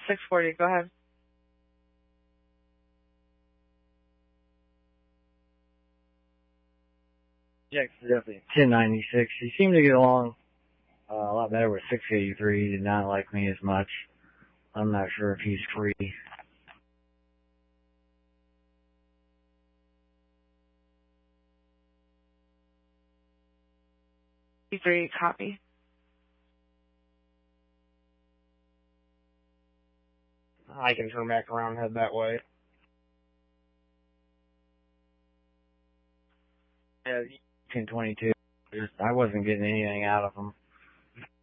640, go ahead. Jack's definitely 1096. He seemed to get along a lot better with 683. He did not like me as much. I'm not sure if he's free. 3, copy. I can turn back around and head that way. Yeah, 1022. I wasn't getting anything out of him.